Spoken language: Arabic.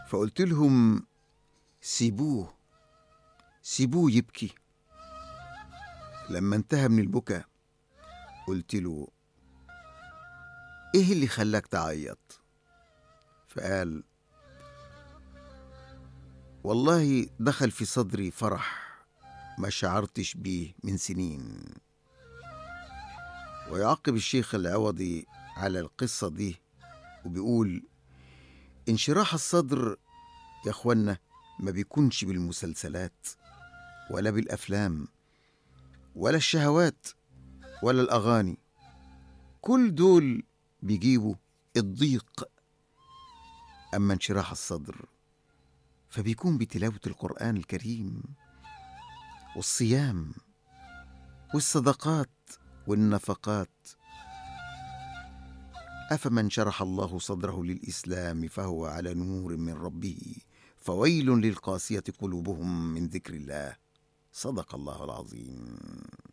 فقلت لهم سيبوه يبكي. لما انتهى من البكاء قلت له ايه اللي خلاك تعيط؟ فقال والله دخل في صدري فرح ما شعرتش بيه من سنين. ويعقب الشيخ العوضي على القصة دي وبيقول انشراح الصدر يا اخوانا ما بيكونش بالمسلسلات ولا بالأفلام ولا الشهوات ولا الأغاني، كل دول بيجيبوا الضيق. أما انشراح الصدر فبيكون بتلاوة القرآن الكريم والصيام والصدقات والنفقات. أفمن شرح الله صدره للإسلام فهو على نور من ربه فويل للقاسية قلوبهم من ذكر الله. صدق الله العظيم.